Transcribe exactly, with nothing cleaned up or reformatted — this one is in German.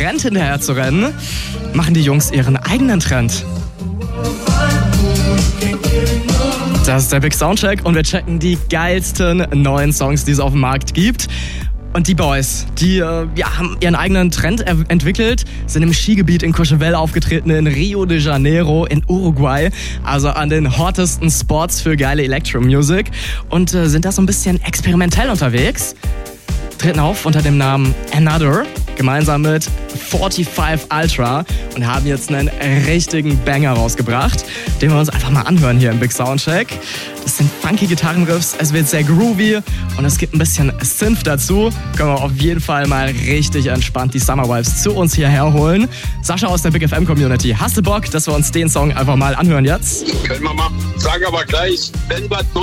Trend hinterher zu rennen, machen die Jungs ihren eigenen Trend. Das ist der Big Soundcheck und wir checken die geilsten neuen Songs, die es auf dem Markt gibt. Und die Boys, die äh, ja, haben ihren eigenen Trend er- entwickelt, sind im Skigebiet in Courchevel aufgetreten, in Rio de Janeiro, in Uruguay, also an den hottesten Spots für geile Electro-Music und äh, sind da so ein bisschen experimentell unterwegs. Treten auf unter dem Namen Another, gemeinsam mit fünfundvierzig Ultra und haben jetzt einen richtigen Banger rausgebracht, den wir uns einfach mal anhören hier im Big Soundcheck. Das sind funky Gitarrenriffs, es wird sehr groovy und es gibt ein bisschen Synth dazu. Können wir auf jeden Fall mal richtig entspannt die Summer Vibes zu uns hierher holen. Sascha aus der Big F M Community, hast du Bock, dass wir uns den Song einfach mal anhören jetzt? Können wir machen. Sag aber gleich, wenn was Neues